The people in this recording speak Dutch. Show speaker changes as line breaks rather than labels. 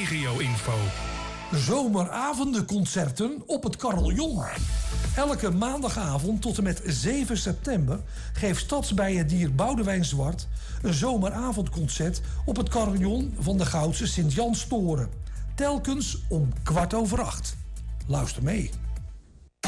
regio-info.
Zomeravondenconcerten op het Carillon. Elke maandagavond tot en met 7 september geeft Stadsbijendier Boudewijn Zwart een zomeravondconcert op het Carillon van de Goudse Sint-Janstoren. Telkens om 7:15. Luister mee.